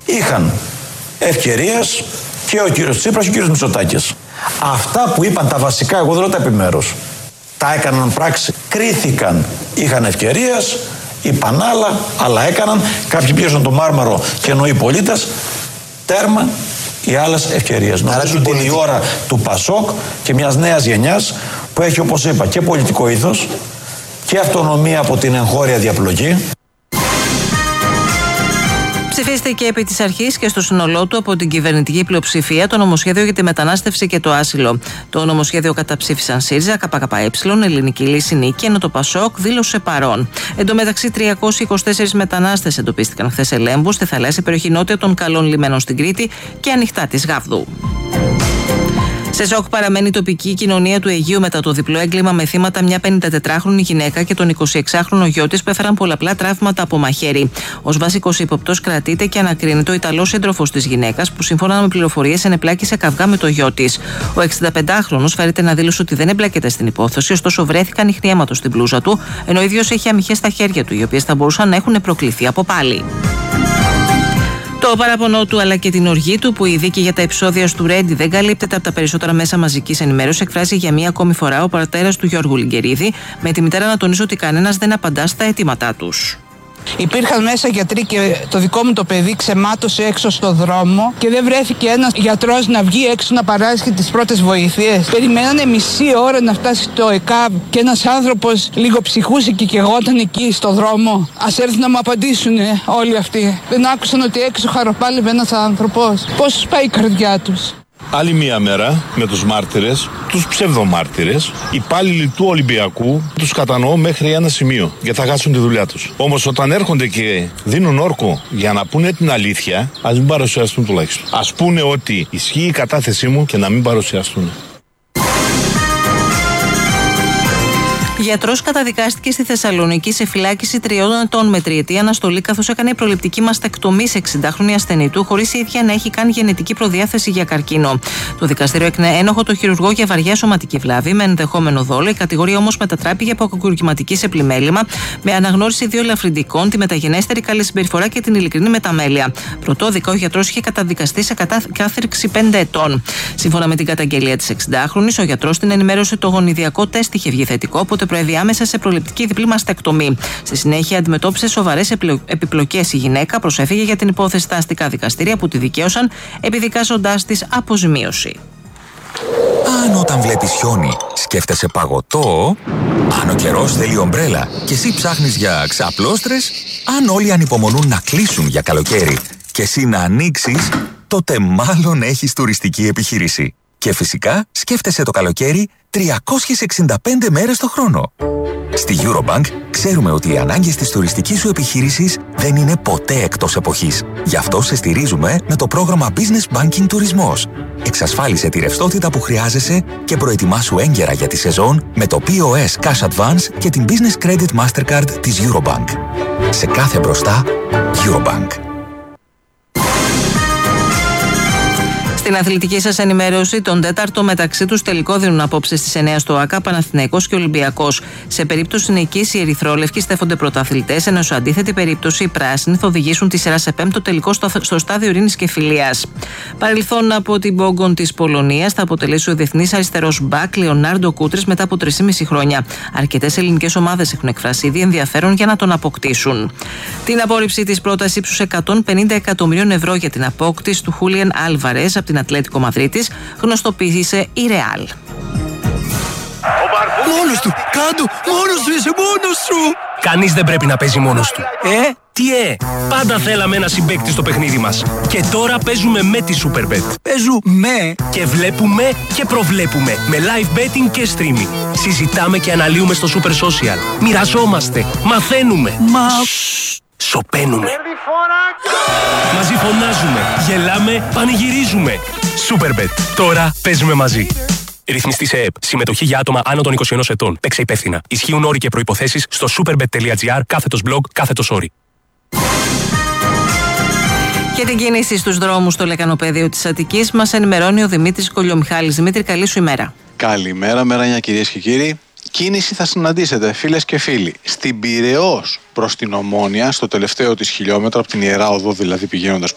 είχαν ευκαιρίες και ο κύριος Τσίπρας και ο κύριος Μητσοτάκης. Αυτά που είπαν τα βασικά, εγώ δεν λέω τα επιμέρους, τα έκαναν πράξη. Κρίθηκαν, είχαν ευκαιρίες, είπαν άλλα, αλλά έκαναν. Κάποιοι πιέσαν το μάρμαρο και εννοεί πολίτες. Τέρμα οι άλλες ευκαιρίες. Νομίζω ότι είναι η ώρα του Πασόκ και μιας νέας γενιάς που έχει, όπως είπα, και πολιτικό ήθος και αυτονομία από την εγχώρια διαπλοκή. Ψηφίστηκε επί της αρχής και στο σύνολό του από την κυβερνητική πλειοψηφία το νομοσχέδιο για τη μετανάστευση και το άσυλο. Το νομοσχέδιο καταψήφισαν ΣΥΡΙΖΑ, ΚΚΕ, Ελληνική Λύση Νίκη, ενώ το ΠΑΣΟΚ δήλωσε παρόν. Εν τω μεταξύ, 324 μετανάστες εντοπίστηκαν χθες σε Λέμβου, στη θαλάσσια περιοχή νότια των Καλών Λιμένων στην Κρήτη και ανοιχτά της Γάβδου. Σε σοκ παραμένει η τοπική κοινωνία του Αιγείου μετά το διπλό έγκλημα με θύματα μια 54χρονη γυναίκα και τον 26χρονο γιο της που έφεραν πολλαπλά τραύματα από μαχαίρι. Ως βασικός ύποπτος κρατείται και ανακρίνεται ο Ιταλός σύντροφος της γυναίκας που σύμφωνα με πληροφορίες ενεπλάκη σε καυγά με το γιο της. Ο 65χρονος φέρεται να δήλωσε ότι δεν εμπλέκεται στην υπόθεση, ωστόσο βρέθηκαν ίχνη αίματος στην μπλούζα του, ενώ ο ίδιος έχει αμυχές στα χέρια του, οι οποίες θα μπορούσαν να έχουν προκληθεί από πάλι. Το παράπονο του αλλά και την οργή του, που η δίκη για τα επεισόδια του Ρέντι δεν καλύπτεται από τα περισσότερα μέσα μαζικής ενημέρωσης, εκφράζει για μία ακόμη φορά ο πατέρας του Γιώργου Λιγκερίδη, με τη μητέρα να τονίζει ότι κανένας δεν απαντά στα αιτήματά τους. Υπήρχαν μέσα γιατροί και το δικό μου το παιδί ξεμάτωσε έξω στο δρόμο και δεν βρέθηκε ένας γιατρός να βγει έξω να παράσχει τις πρώτες βοήθειες. Περιμένανε μισή ώρα να φτάσει το ΕΚΑΒ και ένας άνθρωπος λίγο ψυχούσε και καιγόταν εκεί στο δρόμο. Ας έρθουν να μου απαντήσουν όλοι αυτοί. Δεν άκουσαν ότι έξω χαροπάλευε ένας άνθρωπος. Πώς πάει η καρδιά τους. Άλλη μία μέρα με τους μάρτυρες, τους ψευδομάρτυρες, υπάλληλοι του Ολυμπιακού, τους κατανοώ μέχρι ένα σημείο γιατί θα χάσουν τη δουλειά τους. Όμως όταν έρχονται και δίνουν όρκο για να πούνε την αλήθεια, ας μην παρουσιαστούν τουλάχιστον. Ας πούνε ότι ισχύει η κατάθεσή μου και να μην παρουσιαστούν. Γιατρός καταδικάστηκε στη Θεσσαλονίκη σε φυλάκιση 3 ετών με τριετή αναστολή, καθώς έκανε προληπτική μαστεκτομή σε 60χρονη ασθενή του, χωρίς η ίδια να έχει καν γενετική προδιάθεση για καρκίνο. Το δικαστήριο έκνε ένοχο το χειρουργό για βαριά σωματική βλάβη με ενδεχόμενο δόλο. Η κατηγορία όμως μετατράπηκε από κακουργηματική σε πλημέλημα, με αναγνώριση 2 ελαφρυντικών, τη μεταγενέστερη καλή συμπεριφορά και την ειλικρινή μεταμέλεια. Πρωτόδικα, ο γιατρός είχε καταδικαστεί σε κάθριξη 5 ετών. Σύμφωνα με την καταγγελία της 60χρονης, ο γιατρός την ενημέρωσε το γονιδιακό τεστ είχε βγει θετικό, οπότε προέβη άμεσα σε προληπτική διπλή μαστεκτομή. Στη συνέχεια αντιμετώπισε σοβαρές επιπλοκές η γυναίκα, προσέφυγε για την υπόθεση στα αστικά δικαστήρια που τη δικαίωσαν, επιδικάζοντάς της αποζημίωση. Αν όταν βλέπεις χιόνι σκέφτεσαι παγωτό, αν ο καιρός θέλει ομπρέλα και εσύ ψάχνεις για ξαπλώστρες, αν όλοι ανυπομονούν να κλείσουν για καλοκαίρι και εσύ να ανοίξεις, τότε μάλλον έχεις τουριστική επιχείρηση. Και φυσικά σκέφτεσαι το καλοκαίρι 365 μέρες το χρόνο. Στη Eurobank ξέρουμε ότι οι ανάγκες της τουριστικής σου επιχείρησης δεν είναι ποτέ εκτός εποχής. Γι' αυτό σε στηρίζουμε με το πρόγραμμα Business Banking Τουρισμός. Εξασφάλισε τη ρευστότητα που χρειάζεσαι και προετοιμάσου έγκαιρα για τη σεζόν με το POS Cash Advance και την Business Credit Mastercard της Eurobank. Σε κάθε μπροστά, Eurobank. Στην αθλητική σας ενημέρωση, τον τέταρτο μεταξύ τους τελικό δίνουν απόψε στις 9 στο ΆΚΑ, Παναθηναϊκός και Ολυμπιακός. Σε περίπτωση νικής, οι ερυθρόλευκοι στέφονται πρωταθλητές, ενώ σε αντίθετη περίπτωση οι πράσινοι θα οδηγήσουν τη σειρά σε 5ο τελικό στο στάδιο ειρήνης και φιλίας. Παρελθόν από την Μπόγκον της Πολωνίας θα αποτελέσει ο διεθνής αριστερός μπακ Λεωνάρντο Κούτρης μετά από 3,5 χρόνια. Αρκετές ελληνικές ομάδες έχουν εκφράσει ήδη ενδιαφέρον για να τον αποκτήσουν. Την απόρριψη της πρότασης ύψους 150 εκατομμυρίων ευρώ για την απόκτηση του Χούλιαν Άλβαρες από την Ατλέτικο Μαδρίτης γνωστοποίησε η Ρεάλ. Μόνος του! Κάντο! Μόνος του! Είσαι μόνος σου! Κανείς δεν πρέπει να παίζει μόνος του. Τι Πάντα θέλαμε ένα συμπαίκτη στο παιχνίδι μας. Και τώρα παίζουμε με τη Superbet. Παίζουμε! Και βλέπουμε και προβλέπουμε. Με live betting και streaming. Συζητάμε και αναλύουμε στο Super Social. Μοιραζόμαστε. Μαθαίνουμε. Σωπαίνουμε. Μαζί φωνάζουμε, γελάμε, πανηγυρίζουμε. Superbet. Τώρα παίζουμε μαζί. Ρυθμιστή σε ΕΕΠ. Συμμετοχή για άτομα άνω των 21 ετών. Παίξε υπεύθυνα. Ισχύουν όροι και προϋποθέσεις στο superbet.gr/blog/όροι. Και την κίνηση στους δρόμους στο λεκανοπέδιο της Αττικής μας ενημερώνει ο Δημήτρης Κολιομιχάλης. Δημήτρη, καλή σου ημέρα. Καλημέρα, μέρα κυρίες και κύριοι. Κίνηση θα συναντήσετε, φίλες και φίλοι, στην Πειραιώς προς την Ομόνια, στο τελευταίο της χιλιόμετρο, από την Ιερά Οδό δηλαδή πηγαίνοντας